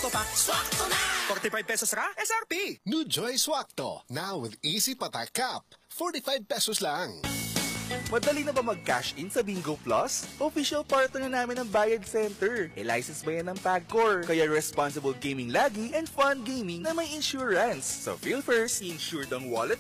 Swakto pa. Swakto na! 45 pesos ra? SRP! New Joy Swakto, now with easy patak cap. 45 pesos lang. Madali na ba mag-cash in sa Bingo Plus? Official partner na namin ng Bayad Center. License ba yan ng PAGCOR? Kaya responsible gaming lagi and fun gaming na may insurance. So feel first, insured ang wallet